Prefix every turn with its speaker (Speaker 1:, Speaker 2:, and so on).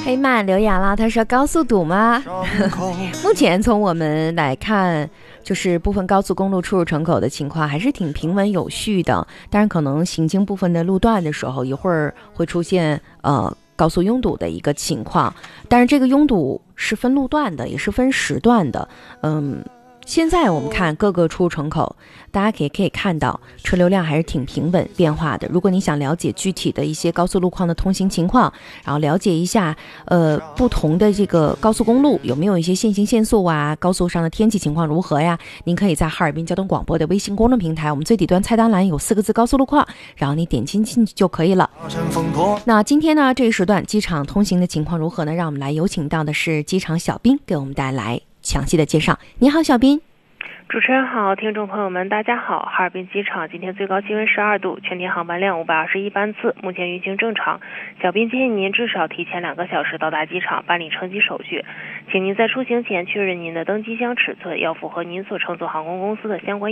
Speaker 1: 黑曼留言了，他说高速堵吗？目前从我们来看，就是部分高速公路出入城口的情况还是挺平稳有序的，当然可能行经部分的路段的时候，一会儿会出现高速拥堵的一个情况，但是这个拥堵是分路段的，也是分时段的。现在我们看各个出入城口，大家可以看到车流量还是挺平稳变化的。如果你想了解具体的一些高速路况的通行情况，然后了解一下不同的这个高速公路有没有一些限行限速啊，高速上的天气情况如何呀，您可以在哈尔滨交通广播的微信公众平台，我们最底端菜单栏有4个字高速路况，然后你点进去就可以了。那今天呢，这一时段机场通行的情况如何呢？让我们来有请到的是机场小兵给我们带来详细的介绍。你好，小兵。
Speaker 2: 主持人好，听众朋友们大家好。哈尔滨机场今天最高气温12度，全天航班量521班次，目前运行正常。小兵建议您至少提前2个小时到达机场办理乘机手续，请您在出行前确认您的登机箱尺寸要符合您所乘坐航空公司的相关